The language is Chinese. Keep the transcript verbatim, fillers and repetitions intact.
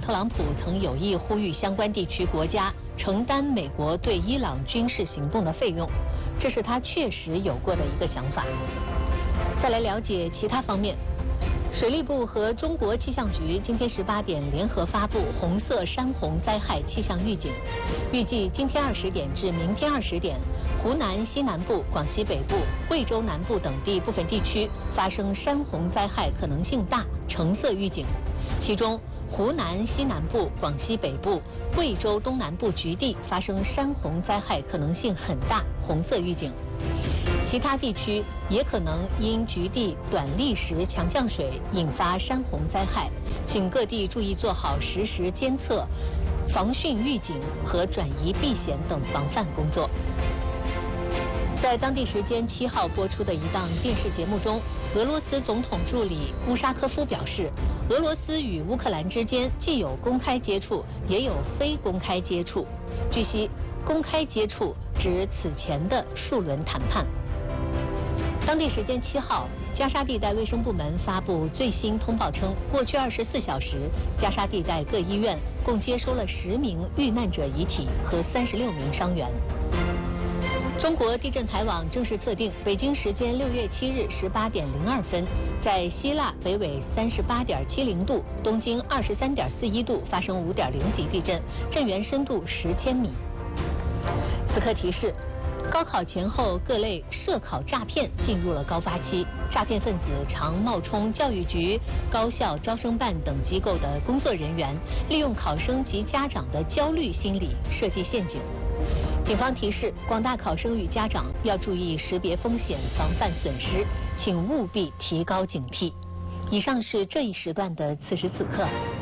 特朗普曾有意呼吁相关地区国家承担美国对伊朗军事行动的费用，这是他确实有过的一个想法。再来了解其他方面。水利部和中国气象局今天十八点联合发布红色山洪灾害气象预警，预计今天二十点至明天二十点，湖南西南部、广西北部、贵州南部等地部分地区发生山洪灾害可能性大，橙色预警。其中，湖南西南部、广西北部、贵州东南部局地发生山洪灾害可能性很大，红色预警。其他地区也可能因局地短砾石强降水引发山洪灾害，请各地注意做好实时监测、防汛预警和转移避险等防范工作。在当地时间七号播出的一档电视节目中，俄罗斯总统助理乌沙科夫表示，俄罗斯与乌克兰之间既有公开接触，也有非公开接触。据悉，公开接触指此前的数轮谈判。当地时间七号，加沙地带卫生部门发布最新通报称，过去二十四小时，加沙地带各医院共接收了十名遇难者遗体和三十六名伤员。中国地震台网正式测定，北京时间六月七日十八点零二分，在希腊北纬三十八点七零度、东经二十三点四一度发生五点零级地震，震源深度十千米。此刻提示。高考前后各类涉考诈骗进入了高发期，诈骗分子常冒充教育局、高校招生办等机构的工作人员，利用考生及家长的焦虑心理设计陷阱。警方提示广大考生与家长要注意识别风险，防范损失，请务必提高警惕。以上是这一时段的此时此刻。